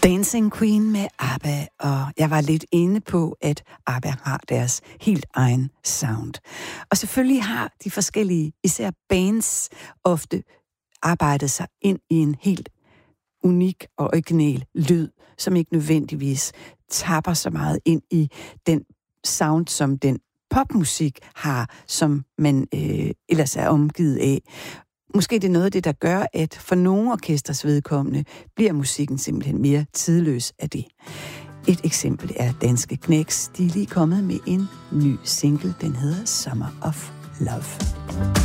Dancing Queen med ABBA, og jeg var lidt inde på, at ABBA har deres helt egen sound. Og selvfølgelig har de forskellige, især bands, ofte arbejdet sig ind i en helt unik og original lyd, som ikke nødvendigvis tapper så meget ind i den sound, som den popmusik har, som man ellers er omgivet af. Måske det er noget af det, der gør, at for nogle orkesters vedkommende bliver musikken simpelthen mere tidløs af det. Et eksempel er Danske Knæks. De er lige kommet med en ny single. Den hedder Summer of Love.